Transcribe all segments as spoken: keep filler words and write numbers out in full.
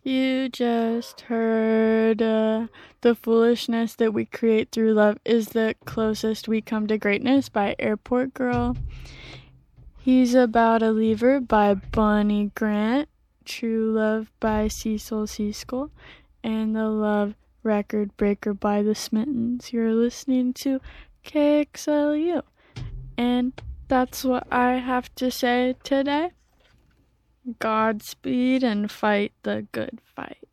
You just heard uh, The Foolishness That We Create Through Love is the Closest We Come to Greatness by Airport Girl. He's About a Lever by Bunny Grant. True Love by Cecil Seaskull. And The Love Record Breaker by The Smittens. You're listening to K X L U. And that's what I have to say today. Godspeed and fight the good fight.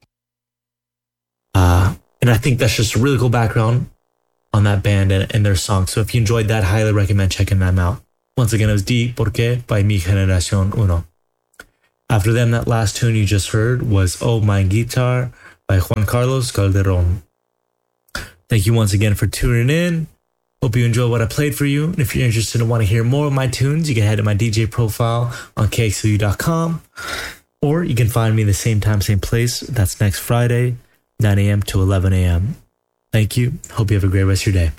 Uh, and I think that's just a really cool background on that band and, and their song. So if you enjoyed that, highly recommend checking them out. Once again, it was Di Porque by Mi Generación Uno. After them, that last tune you just heard was Oh My Guitar by Juan Carlos Calderón. Thank you once again for tuning in. Hope you enjoyed what I played for you. And if you're interested and want to hear more of my tunes, you can head to my D J profile on K X L U dot com. Or you can find me the same time, same place. That's next Friday, nine a.m. to eleven a.m. Thank you. Hope you have a great rest of your day.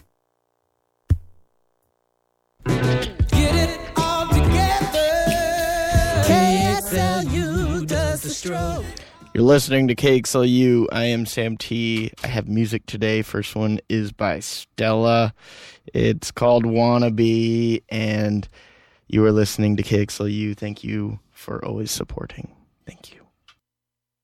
Get it all together. K X L U does the stroke. You're listening to K X L U. I am Sam T. I have music today. First one is by Stella. It's called Wannabe, and you are listening to K X L U. Thank you for always supporting. Thank you.